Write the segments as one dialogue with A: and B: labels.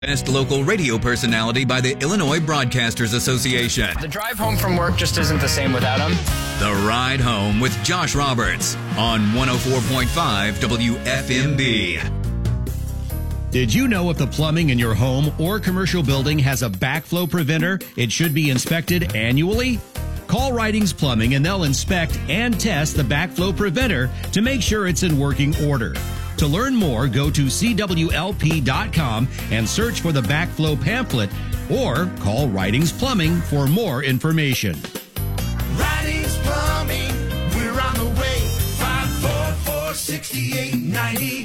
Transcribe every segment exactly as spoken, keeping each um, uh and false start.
A: Best local radio personality by the Illinois Broadcasters Association.
B: The drive home from work just isn't the same without him.
A: The Ride Home with Josh Roberts on one oh four point five W F M B.
C: Did you know if the plumbing in your home or commercial building has a backflow preventer, it should be inspected annually? Call Ridings Plumbing and they'll inspect and test the backflow preventer to make sure it's in working order. To learn more, go to C W L P dot com and search for the backflow pamphlet or call Ridings Plumbing for more information.
D: Ridings Plumbing, we're on the way. five four four, six eight nine zero.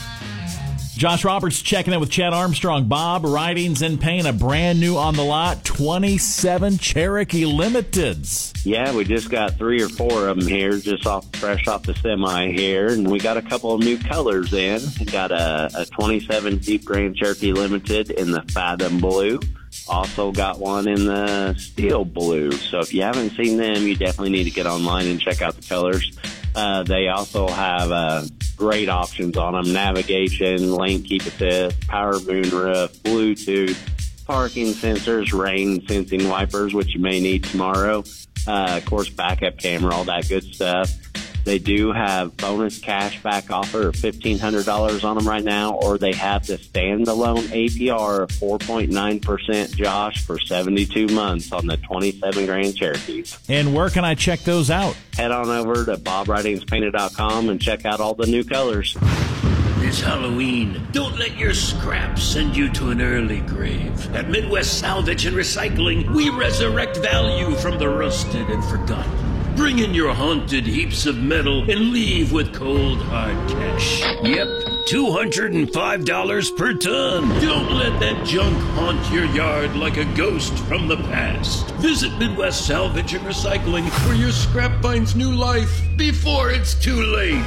E: Josh Roberts checking in with Chad Armstrong. Bob, Ridings in Paint, a brand new on the lot, twenty-seven Cherokee Limiteds.
F: Yeah, we just got three or four of them here, just off fresh off the semi here, and we got a couple of new colors in. We got a, a twenty-seven Jeep Grand Cherokee Limited in the Fathom Blue. Also got one in the Steel Blue. So if you haven't seen them, you definitely need to get online and check out the colors. Uh, they also have uh, great options on them: navigation, lane keep assist, power moonroof, Bluetooth, parking sensors, rain sensing wipers, which you may need tomorrow. Uh, of course, backup camera, all that good stuff. They do have bonus cash back offer of fifteen hundred dollars on them right now, or they have the standalone A P R of four point nine percent, Josh, for seventy-two months on the twenty-seven Grand Cherokees.
E: And where can I check those out?
F: Head on over to bob ridings painted dot com and check out all the new colors.
G: It's Halloween. Don't let your scraps send you to an early grave. At Midwest Salvage and Recycling, we resurrect value from the rusted and forgotten. Bring in your haunted heaps of metal and leave with cold, hard cash. Yep, two hundred five dollars per ton. Don't let that junk haunt your yard like a ghost from the past. Visit Midwest Salvage and Recycling, where your scrap finds new life before it's too late.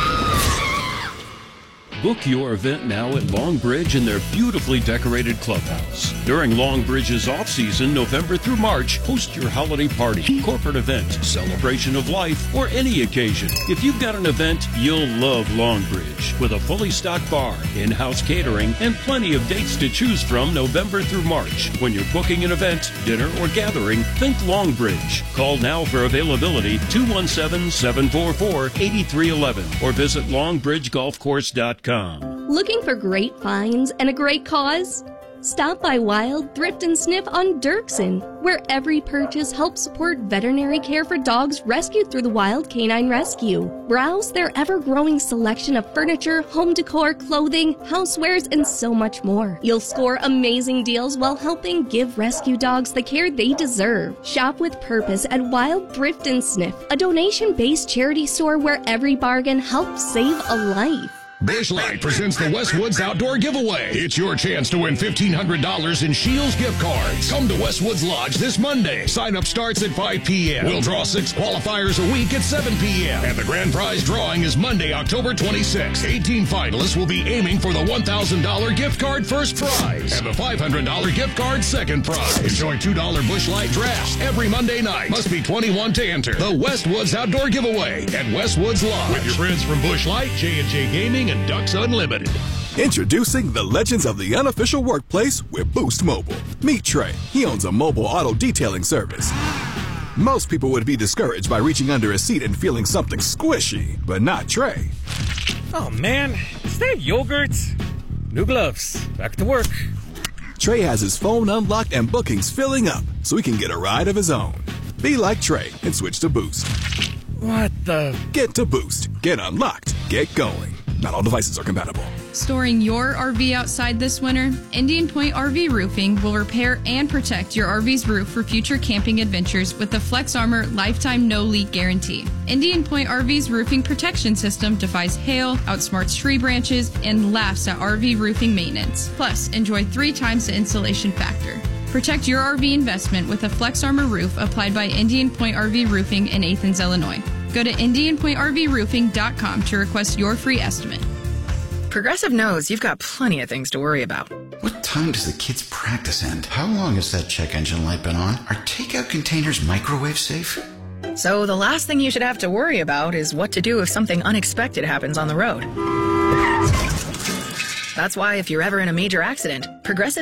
G: Book your event now at Longbridge in their beautifully decorated clubhouse. During Longbridge's off-season, November through March, host your holiday party, corporate event, celebration of life, or any occasion. If you've got an event, you'll love Longbridge. With a fully stocked bar, in-house catering, and plenty of dates to choose from November through March. When you're booking an event, dinner, or gathering, think Longbridge. Call now for availability, two one seven, seven four four, eight three one one, or visit longbridge golf course dot com.
H: Looking for great finds and a great cause? Stop by Wild Thrift and Sniff on Dirksen, where every purchase helps support veterinary care for dogs rescued through the Wild Canine Rescue. Browse their ever-growing selection of furniture, home decor, clothing, housewares, and so much more. You'll score amazing deals while helping give rescue dogs the care they deserve. Shop with purpose at Wild Thrift and Sniff, a donation-based charity store where every bargain helps save a life.
I: Busch Light presents the Westwoods Outdoor Giveaway. It's your chance to win fifteen hundred dollars in Shields gift cards. Come to Westwoods Lodge this Monday. Sign up starts at five p.m. We'll draw six qualifiers a week at seven p.m. And the grand prize drawing is Monday, October twenty-sixth. eighteen finalists will be aiming for the one thousand dollars gift card first prize and the five hundred dollars gift card second prize. Enjoy two dollars Busch Light drafts every Monday night. Must be twenty-one to enter. The Westwoods Outdoor Giveaway at Westwoods Lodge. With your friends from Busch Light, J and J Gaming, and Ducks Unlimited.
J: Introducing the legends of the unofficial workplace with Boost Mobile. Meet Trey. He owns a mobile auto detailing service. Most people would be discouraged by reaching under a seat and feeling something squishy, but not Trey.
K: Oh man, is that yogurt? New gloves. Back to work.
J: Trey has his phone unlocked and bookings filling up so he can get a ride of his own. Be like Trey and switch to Boost.
K: What the?
J: Get to Boost. Get unlocked. Get going. Not all devices are compatible.
L: Storing your R V outside this winter? Indian Point R V Roofing will repair and protect your R V's roof for future camping adventures with the Flex Armor Lifetime No Leak Guarantee. Indian Point R V's roofing protection system defies hail, outsmarts tree branches, and laughs at R V roofing maintenance. Plus, enjoy three times the insulation factor. Protect your R V investment with a Flex Armor roof applied by Indian Point R V Roofing in Athens, Illinois. Go to indian point r v roofing dot com to request your free estimate.
M: Progressive knows you've got plenty of things to worry about.
N: What time does the kids' practice end? How long has that check engine light been on? Are takeout containers microwave safe?
M: So the last thing you should have to worry about is what to do if something unexpected happens on the road. That's why if you're ever in a major accident, Progressive